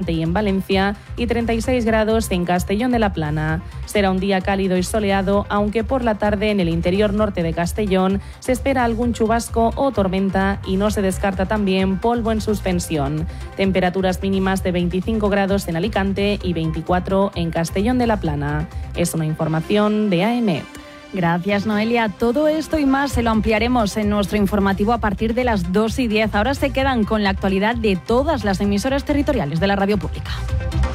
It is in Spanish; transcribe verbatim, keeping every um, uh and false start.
Alicante y en Valencia y treinta y seis grados en Castellón de la Plana. Será un día cálido y soleado, aunque por la tarde en el interior norte de Castellón se espera algún chubasco o tormenta y no se descarta también polvo en suspensión. Temperaturas mínimas de veinticinco grados en Alicante y veinticuatro en Castellón de la Plana. Es una información de A E M E T. Gracias, Noelia. Todo esto y más se lo ampliaremos en nuestro informativo a partir de las dos y diez. Ahora se quedan con la actualidad de todas las emisoras territoriales de la radio pública.